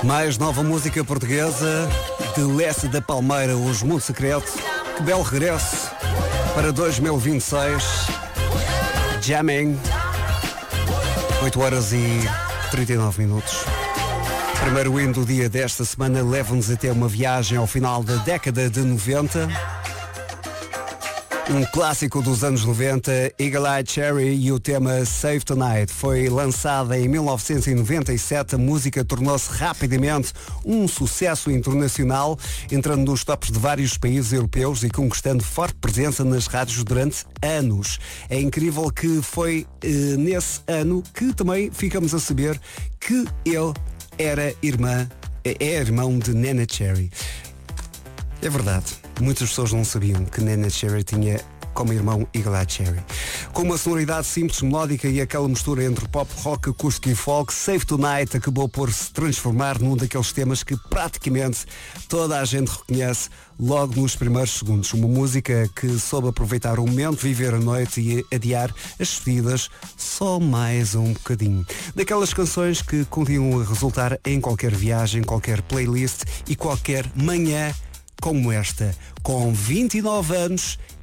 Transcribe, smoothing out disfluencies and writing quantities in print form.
Mais nova música portuguesa de Leste da Palmeira, Os Mundo Secreto. Que belo regresso para 2026. Jamming. 8 horas e 39 minutos. Primeiro hino do dia desta semana leva-nos até uma viagem ao final da década de 90. Um clássico dos anos 90, Eagle Eye Cherry e o tema Save Tonight. Foi lançada em 1997, a música tornou-se rapidamente um sucesso internacional, entrando nos tops de vários países europeus e conquistando forte presença nas rádios durante anos. É incrível que foi nesse ano que também ficamos a saber que ele é irmão de Neneh Cherry. É verdade, muitas pessoas não sabiam que Neneh Cherry tinha como irmão Eagle Eye Cherry. Com uma sonoridade simples, melódica e aquela mistura entre pop, rock, acústico e folk, Save Tonight acabou por se transformar num daqueles temas que praticamente toda a gente reconhece logo nos primeiros segundos. Uma música que soube aproveitar o momento, viver a noite e adiar as despedidas só mais um bocadinho. Daquelas canções que continuam a resultar em qualquer viagem, qualquer playlist e qualquer manhã como esta. Com 29 anos,